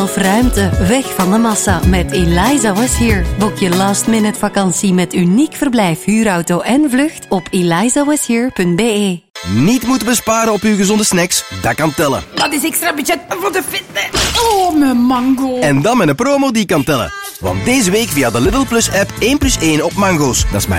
Of ruimte, weg van de massa met Eliza Was Here. Boek je last-minute vakantie met uniek verblijf, huurauto en vlucht op elizawashere.be. Niet moeten besparen op uw gezonde snacks? Dat kan tellen. Dat is extra budget voor de fitness. Oh, mijn mango. En dan met een promo die kan tellen. Want deze week via de Lidl Plus app 1+1 op mango's. Dat is maar